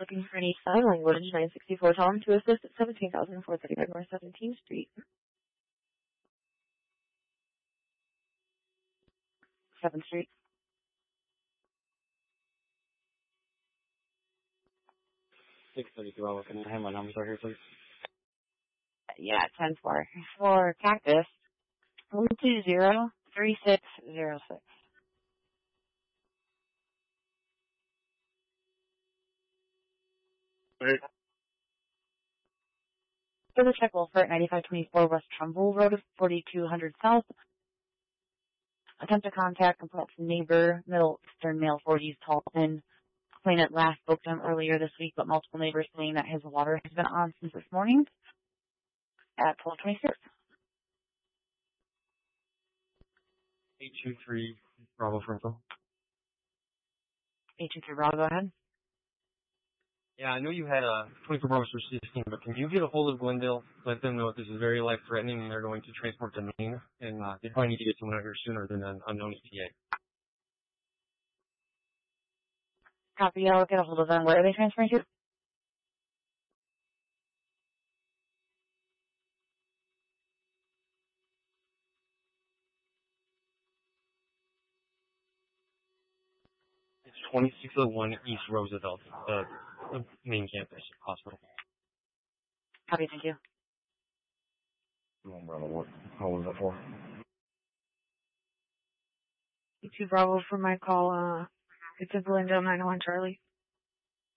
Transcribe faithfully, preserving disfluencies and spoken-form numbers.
looking for any sign language, nine sixty-four Tom to assist at seventeen thousand four thirty-five North seventeenth Street. seventh Street. six thirty-two, I'll look at him. My numbers are here, please. Yeah, ten four. For Cactus, one two zero three six zero six. Hey. For the check, Wolfert, ninety-five twenty-four West Trumbull Road, forty-two hundred South. Attempt to contact complex neighbor, Middle Eastern male, forties, tall, and complainant last spoke to him earlier this week, but multiple neighbors saying that his water has been on since this morning at twelve twenty-six. eight two three Bravo Frontal. eight two three Bravo, go ahead. Yeah, I know you had a twenty-four hours for sixteen, but can you get a hold of Glendale, let them know that this is very life-threatening and they're going to transport to Maine, and uh, they probably need to get someone out here sooner than an unknown E T A. Copy, I'll get a hold of them. Where are they transferring to? It's twenty-six oh one East Roosevelt, uh, the main campus hospital. Copy, thank you. No, brother, what? How was that for? eight two Bravo for my call, uh, it's a Glendale nine oh one Charlie.